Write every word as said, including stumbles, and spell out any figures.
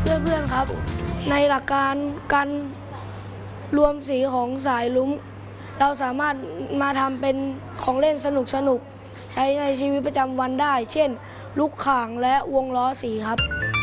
เพื่อนๆครับในหลักการการรวมสีของสายลุ้งเราสามารถมาทำเป็นของเล่นสนุกๆใช้ในชีวิตประจำวันได้เช่นลูกข่างและวงล้อสีครับ